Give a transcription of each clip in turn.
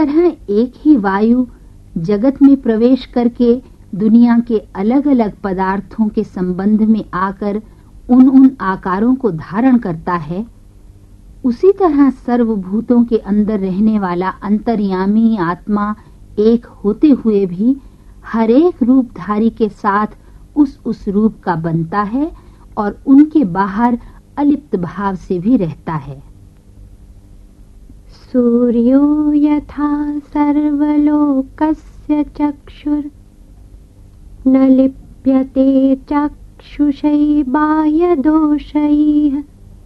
तरह एक ही वायु जगत में प्रवेश करके दुनिया के अलग अलग पदार्थों के संबंध में आकर उन आकारों को धारण करता है, उसी तरह सर्वभूतों के अंदर रहने वाला अंतर्यामी आत्मा एक होते हुए भी हर एक रूपधारी के साथ उस रूप का बनता है और उनके बाहर अलिप्त भाव से भी रहता है। सूर्यो यथा सर्वलोकस्य चक्षुर न लिप्यते चक्षुषै बाह्य दोषैः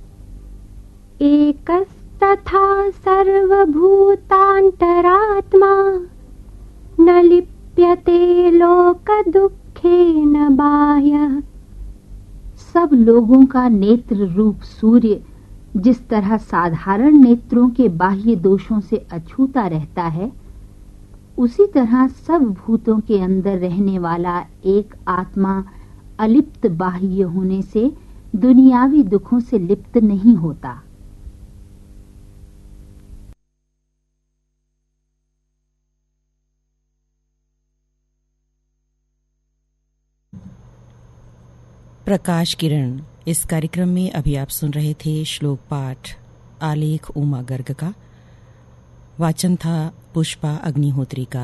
एकस्तथा सर्वभूतान्तरात्मा न लिप्यते लोक दुःखेन बाह्यः। सब लोगों का नेत्र रूप सूर्य जिस तरह साधारण नेत्रों के बाह्य दोषों से अछूता रहता है, उसी तरह सब भूतों के अंदर रहने वाला एक आत्मा अलिप्त बाह्य होने से दुनियावी दुखों से लिप्त नहीं होता। प्रकाश किरण। इस कार्यक्रम में अभी आप सुन रहे थे श्लोक पाठ आलेख उमा गर्ग का। वाचन था पुष्पा अग्निहोत्री का।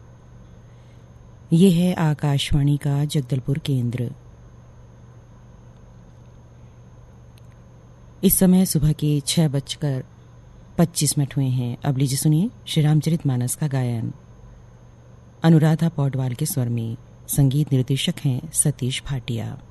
ये है आकाशवाणी का जगदलपुर केंद्र। इस समय सुबह के 6:25 हुए हैं। अब लीजिए सुनिए श्री रामचरितमानस का गायन अनुराधा पौडवाल के स्वर में। संगीत निर्देशक हैं सतीश भाटिया।